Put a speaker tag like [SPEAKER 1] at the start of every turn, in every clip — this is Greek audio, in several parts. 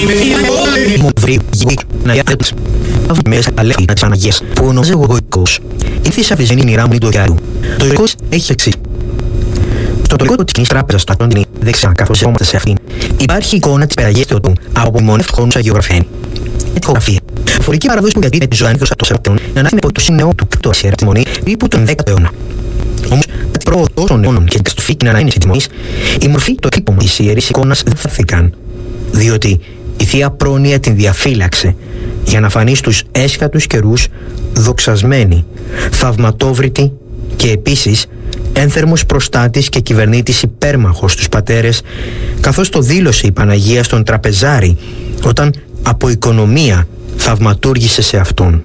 [SPEAKER 1] Μέσα αλέγει να τις Παναγίας που ονομάζει εγωικός. Ήρθε σε αφιζένη μοιρά μου του ωκεανού. Το εγωικός έχει εξής. Στο τολικό της κοινής τράπεζας του Ατλαντινή, δεξιά καθώς ερχόμαστε σε αυτήν, υπάρχει εικόνα της Περαγίας Θεοτού από μονεύτου χρόνου αγιογραφένη. Ετυχογραφία. Φορική παραδόση που διατηρείται τη ζωή ανήθως από το Σεπτέμβριο να ανάθει υπό το σύννεο του Κτώ Ασιέρα τη Μονή περίπου τον 10ο αιώνα. Όμως, κατά την πρόοδο τόσων αιώνων και την καταστροφή και την ανάενεση της Μονής, η μορφή, το επίπομο της ιερής εικόνας δεν θα θήκαν, διότι η Θεία Πρόνοια την διαφύλαξε για να φανεί στους έσχατους καιρούς δοξασμένη, θαυματόβρητη και επίσης ένθερμος προστάτης και κυβερνήτης υπέρμαχος στους πατέρες, καθώς το δήλωσε η Παναγία στον τραπεζάρι όταν από οικονομία θαυματούργησε σε αυτόν.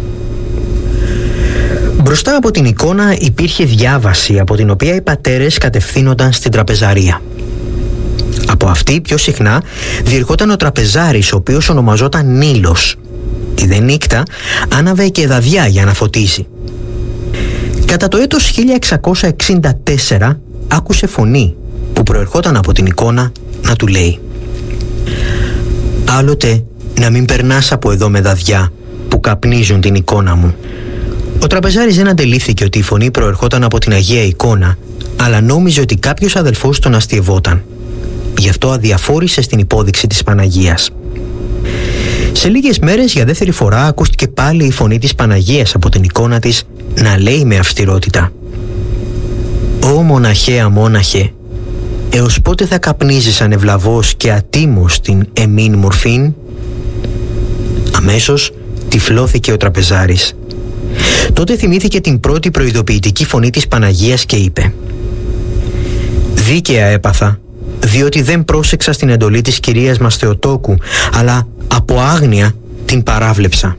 [SPEAKER 1] Μπροστά από την εικόνα υπήρχε διάβαση από την οποία οι πατέρες κατευθύνονταν στην τραπεζαρία. Από αυτή πιο συχνά διερχόταν ο τραπεζάρης, ο οποίος ονομαζόταν Νήλος. Τη δε νύχτα άναβε και δαδιά για να φωτίσει. Κατά το έτος 1664 άκουσε φωνή που προερχόταν από την εικόνα να του λέει: «Άλλοτε να μην περνάς από εδώ με δαδιά που καπνίζουν την εικόνα μου». Ο τραπεζάρης δεν αντελήφθηκε ότι η φωνή προερχόταν από την Αγία Εικόνα, αλλά νόμιζε ότι κάποιος αδελφός τον αστειευόταν. Γι' αυτό αδιαφόρησε στην υπόδειξη της Παναγίας. Σε λίγες μέρες για δεύτερη φορά ακούστηκε πάλι η φωνή της Παναγίας από την εικόνα της να λέει με αυστηρότητα: «Ω μοναχέ αμόναχε, έως πότε θα καπνίζεις ανεβλαβώς και ατίμως την εμήν μορφήν?» Αμέσως τυφλώθηκε ο τραπεζάρης. Τότε θυμήθηκε την πρώτη προειδοποιητική φωνή της Παναγίας και είπε: «Δίκαια έπαθα, διότι δεν πρόσεξα στην εντολή της κυρίας μας Θεοτόκου, αλλά από άγνοια την παράβλεψα».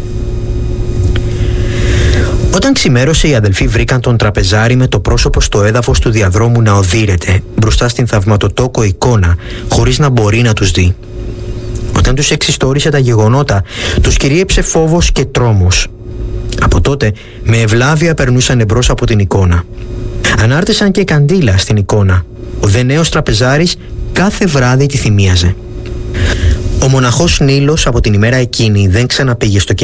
[SPEAKER 1] Όταν ξημέρωσε, οι αδελφοί βρήκαν τον τραπεζάρη με το πρόσωπο στο έδαφος του διαδρόμου να οδύρεται μπροστά στην θαυματοτόκο εικόνα, χωρίς να μπορεί να τους δει. Όταν τους εξιστόρισε τα γεγονότα, τους κυρίεψε φόβος και τρόμος. Από τότε με ευλάβεια περνούσαν εμπρός από την εικόνα. Ανάρτησαν και καντήλα στην εικόνα. Ο δε νέος τραπεζάρης κάθε βράδυ τη θυμίαζε. Ο μοναχός Νήλος από την ημέρα εκείνη δεν ξαναπήγε στο